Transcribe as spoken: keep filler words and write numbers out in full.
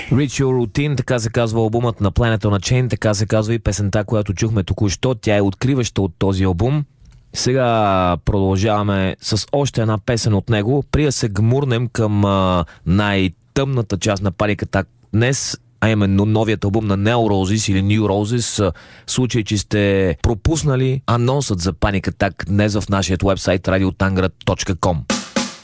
Reach Your Routine, така се казва албумът на Planet on a Chain, така се казва и песента, която чухме току-що. Тя е откриваща от този албум. Сега продължаваме с още една песен от него, при да се гмурнем към а, най-тъмната част на Panic Attack днес, а именно новият албум на Neo Roses или New Roses. В случай, че сте пропуснали анонсът за Panic Attack днес в нашия уебсайт радио тангра точка ком.